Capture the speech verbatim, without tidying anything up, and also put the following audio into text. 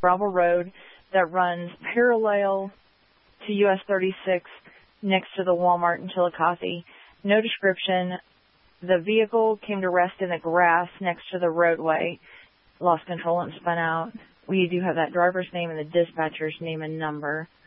gravel road that runs parallel to U S thirty-six next to the Walmart in Chillicothe. No description. The vehicle came to rest in the grass next to the roadway, lost control and spun out. We do have that driver's name and the dispatcher's name and number.